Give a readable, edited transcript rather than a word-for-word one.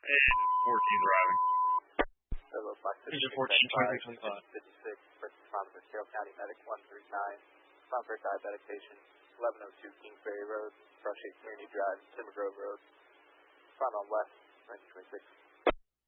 And 14 driving. Solo Fox Engine 14, 26, 25. 56, first responder for Carroll County Medic 139. Respond for diabetic patient, 1102 Kingsbury Road, Crush 8 Community Drive, Timber Grove Road. Respond on west, 1926.